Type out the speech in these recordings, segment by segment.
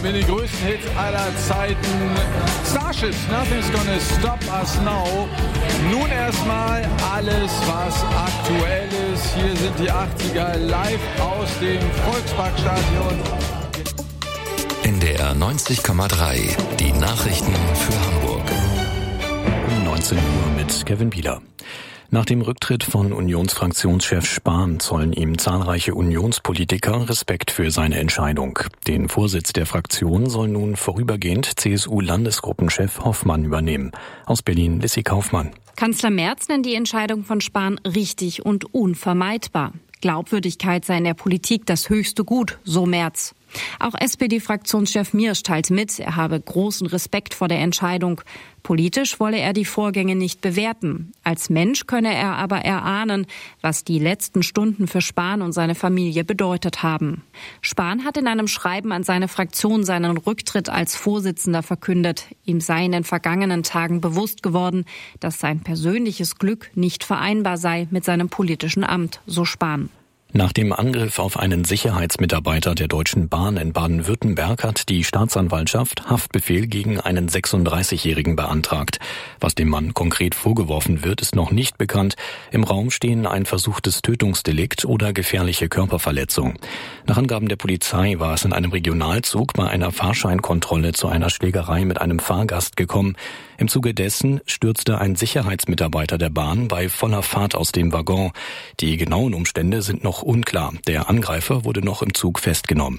mit den größten Hits aller Zeiten. Starships, Nothing's Gonna Stop Us Now. Nun erstmal alles, was aktuell ist. Hier sind die 80er live aus dem Volksparkstadion. NDR 90,3, die Nachrichten für Hamburg. Um 19 Uhr mit Kevin Bieler. Nach dem Rücktritt von Unionsfraktionschef Spahn zollen ihm zahlreiche Unionspolitiker Respekt für seine Entscheidung. Den Vorsitz der Fraktion soll nun vorübergehend CSU-Landesgruppenchef Hoffmann übernehmen. Aus Berlin Lissy Kaufmann. Kanzler Merz nennt die Entscheidung von Spahn richtig und unvermeidbar. Glaubwürdigkeit sei in der Politik das höchste Gut, so Merz. Auch SPD-Fraktionschef Miersch teilt mit, er habe großen Respekt vor der Entscheidung. Politisch wolle er die Vorgänge nicht bewerten. Als Mensch könne er aber erahnen, was die letzten Stunden für Spahn und seine Familie bedeutet haben. Spahn hat in einem Schreiben an seine Fraktion seinen Rücktritt als Vorsitzender verkündet. Ihm sei in den vergangenen Tagen bewusst geworden, dass sein persönliches Glück nicht vereinbar sei mit seinem politischen Amt, so Spahn. Nach dem Angriff auf einen Sicherheitsmitarbeiter der Deutschen Bahn in Baden-Württemberg hat die Staatsanwaltschaft Haftbefehl gegen einen 36-Jährigen beantragt. Was dem Mann konkret vorgeworfen wird, ist noch nicht bekannt. Im Raum stehen ein versuchtes Tötungsdelikt oder gefährliche Körperverletzung. Nach Angaben der Polizei war es in einem Regionalzug bei einer Fahrscheinkontrolle zu einer Schlägerei mit einem Fahrgast gekommen. Im Zuge dessen stürzte ein Sicherheitsmitarbeiter der Bahn bei voller Fahrt aus dem Waggon. Die genauen Umstände sind noch unklar. Der Angreifer wurde noch im Zug festgenommen.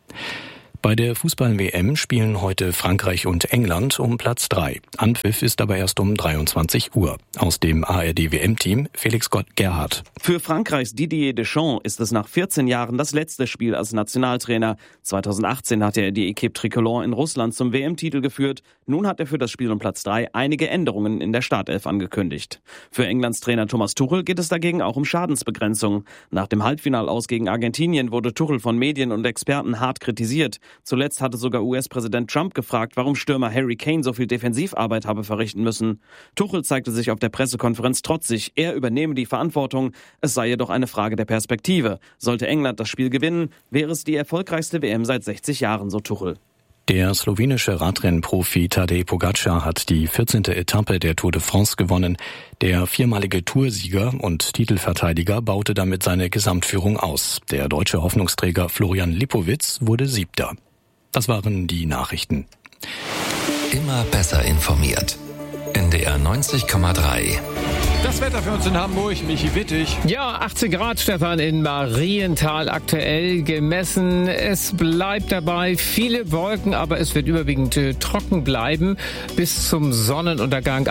Bei der Fußball-WM spielen heute Frankreich und England um Platz 3. Anpfiff ist aber erst um 23 Uhr. Aus dem ARD-WM-Team Felix Gerhardt. Für Frankreichs Didier Deschamps ist es nach 14 Jahren das letzte Spiel als Nationaltrainer. 2018 hatte er die Équipe Tricolore in Russland zum WM-Titel geführt. Nun hat er für das Spiel um Platz 3 einige Änderungen in der Startelf angekündigt. Für Englands Trainer Thomas Tuchel geht es dagegen auch um Schadensbegrenzung. Nach dem Halbfinalaus gegen Argentinien wurde Tuchel von Medien und Experten hart kritisiert. Zuletzt hatte sogar US-Präsident Trump gefragt, warum Stürmer Harry Kane so viel Defensivarbeit habe verrichten müssen. Tuchel zeigte sich auf der Pressekonferenz trotzig. Er übernehme die Verantwortung. Es sei jedoch eine Frage der Perspektive. Sollte England das Spiel gewinnen, wäre es die erfolgreichste WM seit 60 Jahren, so Tuchel. Der slowenische Radrennprofi Tadej Pogačar hat die 14. Etappe der Tour de France gewonnen. Der viermalige Toursieger und Titelverteidiger baute damit seine Gesamtführung aus. Der deutsche Hoffnungsträger Florian Lipowitz wurde 7. Das waren die Nachrichten. Immer besser informiert. NDR 90,3. Das Wetter für uns in Hamburg, Michi Wittig. Ja, 18 Grad, Stefan, in Marienthal aktuell gemessen. Es bleibt dabei, viele Wolken, aber es wird überwiegend trocken bleiben. Bis zum Sonnenuntergang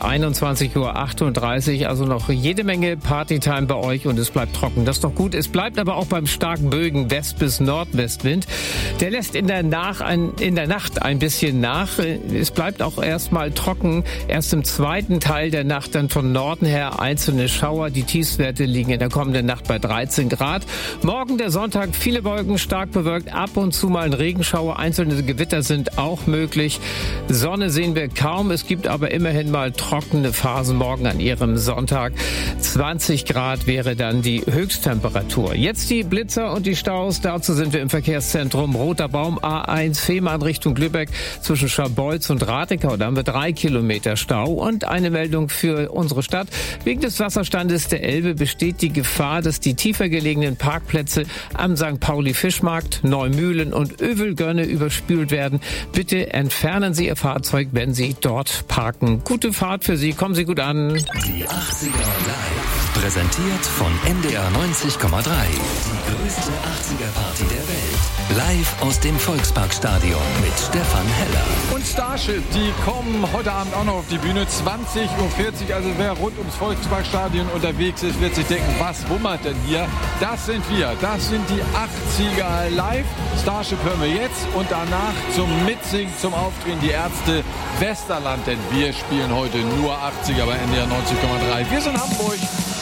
21:38 Uhr, also noch jede Menge Partytime bei euch und es bleibt trocken. Das ist doch gut. Es bleibt aber auch beim starken Bögen West- bis Nordwestwind. Der lässt in der Nacht ein bisschen nach. Es bleibt auch erstmal trocken. Erst im zweiten Teil der Nacht dann von Norden her einzelne Schauer. Die Tiefstwerte liegen in der kommenden Nacht bei 13 Grad. Morgen der Sonntag, viele Wolken, stark bewölkt, ab und zu mal ein Regenschauer. Einzelne Gewitter sind auch möglich. Sonne sehen wir kaum. Es gibt aber immerhin mal trockene Phasen morgen an ihrem Sonntag. 20 Grad wäre dann die Höchsttemperatur. Jetzt die Blitzer und die Staus. Dazu sind wir im Verkehrszentrum Roter Baum A1 Fehmarn Richtung Lübeck zwischen Scharbeutz und Ratekau. Da haben wir 3 Kilometer Stau und eine Meldung für unsere Stadt. Wegen des Wasserstandes der Elbe besteht die Gefahr, dass die tiefer gelegenen Parkplätze am St. Pauli-Fischmarkt, Neumühlen und Övelgönne überspült werden. Bitte entfernen Sie Ihr Fahrzeug, wenn Sie dort parken. Gute Fahrt für Sie, kommen Sie gut an. Die 80er Live. Präsentiert von NDR 90,3. Die größte 80er-Party der Welt. Live aus dem Volksparkstadion mit Stefan Heller. Und Starship, die kommen heute Abend auch noch auf die Bühne. 20:40 Uhr, also wer rund ums Volksparkstadion unterwegs ist, wird sich denken, was wummert denn hier? Das sind wir, das sind die 80er live. Starship hören wir jetzt und danach zum Mitsingen, zum Auftreten die Ärzte Westerland, denn wir spielen heute nur 80er bei NDR 90,3. Wir sind Hamburg.